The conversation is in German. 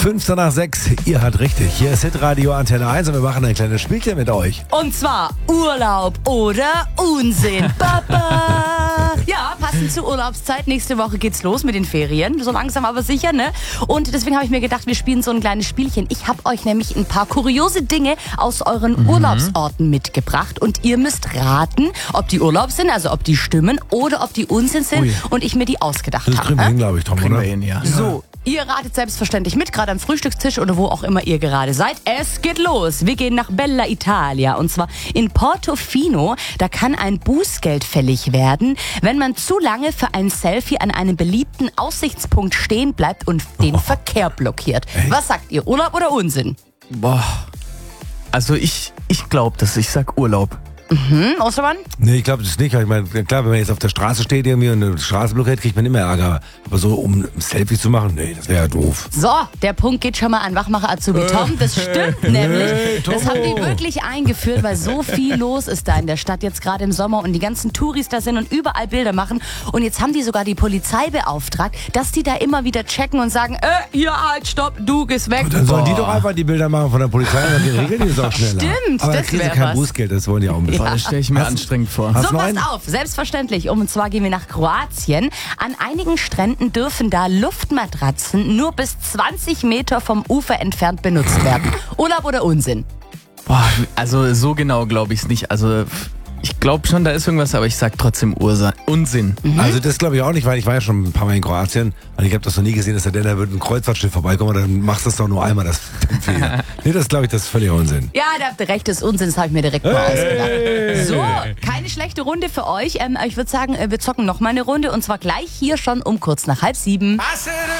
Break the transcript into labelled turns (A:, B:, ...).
A: 5:05. Ihr hört richtig. Hier ist Hitradio Antenne 1 und wir machen ein kleines Spielchen mit euch.
B: Und zwar Urlaub oder Unsinn. Papa! Ja, passend zur Urlaubszeit. Nächste Woche geht's los mit den Ferien. So langsam aber sicher, ne? Und deswegen habe ich mir gedacht, wir spielen so ein kleines Spielchen. Ich habe euch nämlich ein paar kuriose Dinge aus euren Urlaubsorten mitgebracht. Und ihr müsst raten, ob die Urlaub sind, also ob die stimmen oder ob die Unsinn sind.
A: Ui.
B: Und ich mir die ausgedacht
A: Das
B: habe.
A: kriegen wir hin, glaube ich, Tom, oder?
C: Ja.
B: So, ihr ratet selbstverständlich mit, gerade am Frühstückstisch oder wo auch immer ihr gerade seid. Es geht los. Wir gehen nach Bella Italia und zwar in Portofino. Da kann ein Bußgeld fällig werden, wenn man zu lange für ein Selfie an einem beliebten Aussichtspunkt stehen bleibt und den Verkehr blockiert.
A: Echt?
B: Was sagt ihr, Urlaub oder Unsinn?
C: Boah. Also ich glaube das. Ich sag Urlaub.
B: Ostermann?
A: Nee, ich glaube das nicht. Ich meine, klar, wenn man jetzt auf der Straße steht irgendwie und eine Straße blockiert, kriegt man immer Ärger. Aber so, um ein Selfie zu machen, nee, das wäre ja doof.
B: So, der Punkt geht schon mal an Wachmacher Azubi Tom. Das stimmt nämlich. Das haben die wirklich eingeführt, weil so viel los ist da in der Stadt jetzt gerade im Sommer und die ganzen Touris da sind und überall Bilder machen. Und jetzt haben die sogar die Polizei beauftragt, dass die da immer wieder checken und sagen, hier halt, stopp, du gehst weg.
A: Und dann sollen die doch einfach die Bilder machen von der Polizei und dann regeln die es auch schneller.
B: Stimmt,
A: aber
B: das
A: dann kriegen sie
B: wär
A: kein
B: was.
A: Bußgeld, das wollen die auch mit.
C: Boah, das stelle ich mir anstrengend vor.
A: Hast
B: So,
A: du noch
B: passt
A: einen?
B: auf, selbstverständlich. Und zwar gehen wir nach Kroatien. An einigen Stränden dürfen da Luftmatratzen nur bis 20 Meter vom Ufer entfernt benutzt werden. Urlaub oder Unsinn?
C: Boah, also so genau glaube ich es nicht. Also ich glaube schon, da ist irgendwas, aber ich sag trotzdem Unsinn.
A: Also das glaube ich auch nicht, weil ich war ja schon ein paar Mal in Kroatien und ich habe das noch nie gesehen, dass da wird ein Kreuzfahrtschiff vorbeikommen und dann machst du das doch nur einmal, das Fehler. Nee, das glaube ich, das ist völlig Unsinn.
B: Ja, da habt ihr recht, das Unsinn, das habe ich mir direkt mal ausgedacht. So, keine schlechte Runde für euch. Ich würde sagen, wir zocken noch mal eine Runde und zwar gleich hier schon um kurz nach 6:30.